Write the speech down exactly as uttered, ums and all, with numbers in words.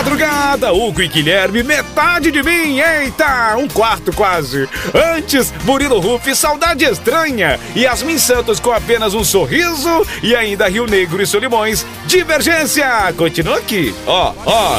madrugada, Hugo e Guilherme, metade de mim, eita, um quarto quase. Antes, Murilo Ruff, Saudade Estranha, Yasmin Santos com apenas um sorriso e ainda Rio Negro e Solimões, Divergência. Continua aqui, ó, ó.